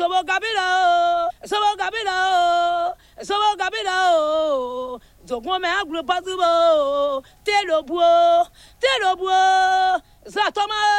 Sobo Gabila, Sobo Gabila, Sobo Gabila, Zogon me aglo pazubo, Telobo, Zatoma.